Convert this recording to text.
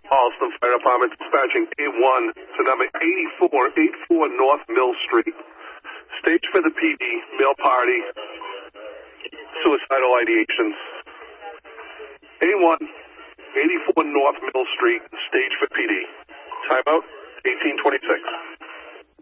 Alston Fire Department dispatching A1 to number 8484 North Mill Street. Stage for the PD, male party, suicidal ideations. A1, 84 North Mill Street, stage for PD. Timeout, 1826.